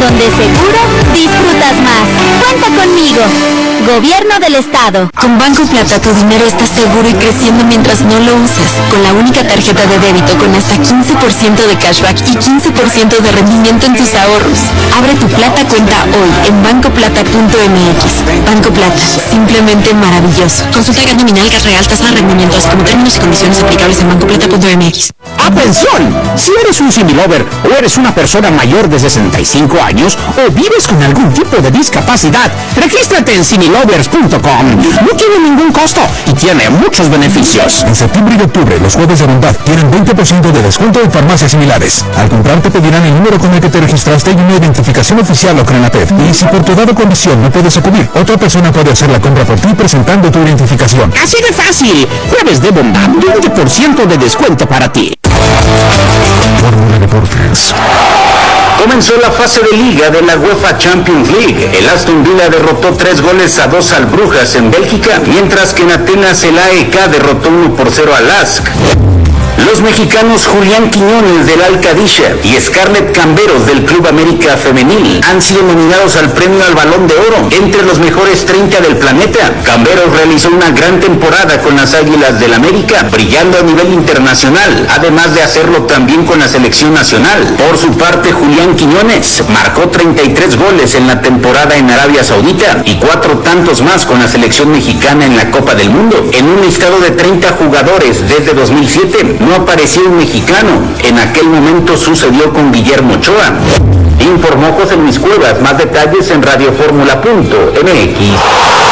donde seguro disfrutas más. Cuenta conmigo. Gobierno del Estado. Con Banco Plata tu dinero está seguro y creciendo mientras no lo uses. Con la única tarjeta de débito con hasta 15% de cashback y 15% de rendimiento en tus ahorros. Abre tu Plata cuenta hoy en bancoplata.mx. Banco Plata, simplemente maravilloso. Consulta gas nominal, gas real, tasa de rendimiento, así como términos y condiciones aplicables en bancoplata.mx. ¡Atención! Si eres un similover o eres una persona mayor de 65 años o vives con algún tipo de discapacidad, regístrate en similovers.com. No tiene ningún costo y tiene muchos beneficios. En septiembre y octubre, los jueves de bondad tienen 20% de descuento en farmacias similares. Al comprar te pedirán el número con el que te registraste y una identificación oficial o CRENAPED. Y si por tu dada condición no puedes acudir, otra persona puede hacer la compra por ti presentando tu identificación. Así de fácil. Jueves de bondad, 20% de descuento para ti. Fórmula Deportes. Comenzó la fase de liga de la UEFA Champions League. El Aston Villa derrotó 3-2 al Brujas en Bélgica, mientras que en Atenas el AEK derrotó 1-0 al LASK. Los mexicanos Julián Quiñones del Al-Qadisha y Scarlett Camberos del Club América Femenil han sido nominados al premio al Balón de Oro entre los mejores 30 del planeta. Camberos realizó una gran temporada con las Águilas del América, brillando a nivel internacional, además de hacerlo también con la selección nacional. Por su parte, Julián Quiñones marcó 33 goles en la temporada en Arabia Saudita y 4 tantos más con la selección mexicana en la Copa del Mundo. En un listado de 30 jugadores desde 2007, no apareció un mexicano. En aquel momento sucedió con Guillermo Ochoa. Informó José Luis Cuevas. Más detalles en radioformula.mx.